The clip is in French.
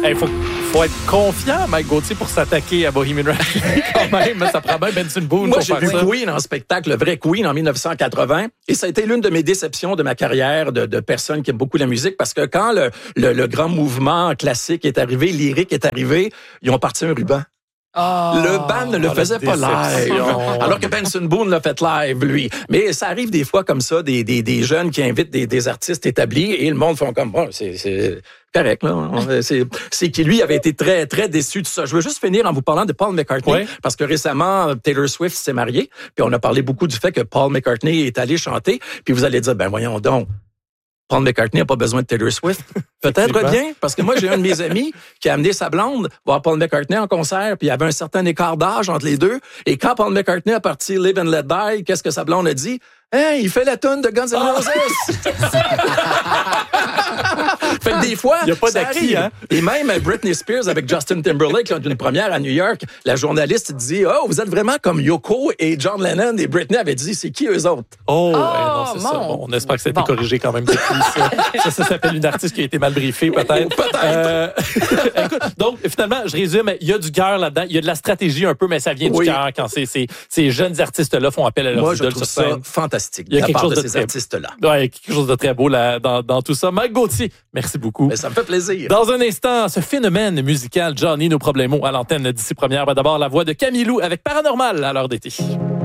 Il faut être confiant, Mike Gauthier, pour s'attaquer à Bohemian Rhapsody quand même. Ça prend bien Benson Boone Moi, pour j'ai faire vu ça. Queen en spectacle, le vrai Queen, en 1980. Et ça a été l'une de mes déceptions de ma carrière de personnes qui aiment beaucoup la musique parce que quand le grand mouvement classique est arrivé, lyrique est arrivé, ils ont parti un ruban. Le band ne le faisait pas live. Alors que Benson Boone l'a fait live, lui. Mais ça arrive des fois comme ça, des jeunes qui invitent des artistes établis et le monde font comme, bon, c'est correct, là. C'est qui, lui, avait été très, très déçu de ça. Je veux juste finir en vous parlant de Paul McCartney. Parce que récemment, Taylor Swift s'est mariée. Puis on a parlé beaucoup du fait que Paul McCartney est allé chanter. Puis vous allez dire, ben voyons donc. Paul McCartney n'a pas besoin de Taylor Swift. Peut-être bien, parce que moi, j'ai un de mes amis qui a amené sa blonde voir Paul McCartney en concert, puis il y avait un certain écart d'âge entre les deux. Et quand Paul McCartney a parti Live and Let Die, qu'est-ce que sa blonde a dit? Hey, il fait la tune de Guns N' Roses! Fait que des fois, il y a pas ça d'acquis, arrive. hein? Et même Britney Spears avec Justin Timberlake, qui ont une première à New York, la journaliste dit, oh, vous êtes vraiment comme Yoko et John Lennon. Et Britney avait dit, c'est qui eux autres? Non, c'est ça. Bon, on espère que ça a été corrigé quand même depuis ça. Ça s'appelle une artiste qui a été mal briefée, peut-être. Écoute, donc, finalement, je résume, il y a du cœur là-dedans, il y a de la stratégie un peu, mais ça vient du cœur quand ces jeunes artistes-là font appel à leurs idoles. Moi, je trouve ça fantastique. Il y a quelque chose de ces artistes-là. Ouais, il y a quelque chose de très beau là, dans tout ça. Mike Gauthier, merci beaucoup. Mais ça me fait plaisir. Dans un instant, ce phénomène musical, Johnny, nos problèmes à l'antenne d'ici première. D'abord, la voix de Camilou avec Paranormal à l'heure d'été.